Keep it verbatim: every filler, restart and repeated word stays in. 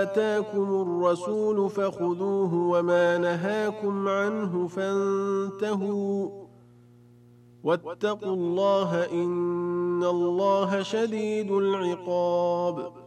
آتاكم الرسول فخذوه وما نهاكم عنه فانتهوا واتقوا الله إن الله شديد العقاب